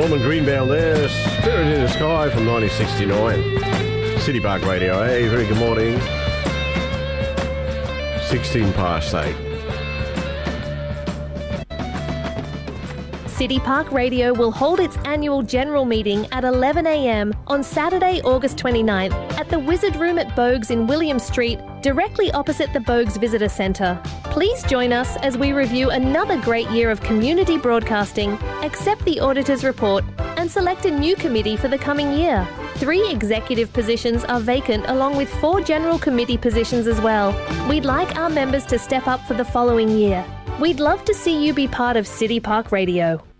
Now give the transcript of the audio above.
Norman Greenbaum there, Spirit in the Sky from 1969. City Park Radio. Hey, very good morning. 16 past 8. City Park Radio will hold its annual general meeting at 11 a.m. on Saturday, August 29th at the Wizard Room at Bogues in William Street, directly opposite the Bogues Visitor Centre. Please join us as we review another great year of community broadcasting, accept the auditor's report, and select a new committee for the coming year. 3 executive positions are vacant, along with 4 general committee positions as well. We'd like our members to step up for the following year. We'd love to see you be part of City Park Radio.